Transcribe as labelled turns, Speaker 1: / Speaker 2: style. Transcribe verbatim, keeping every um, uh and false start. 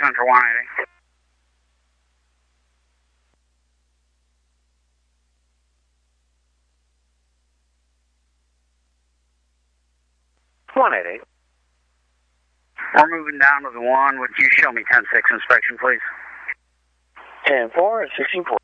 Speaker 1: Center one eighty.
Speaker 2: one eighty.
Speaker 1: We're moving down to the one. Would you show me ten six inspection, please?
Speaker 2: ten four, sixteen four.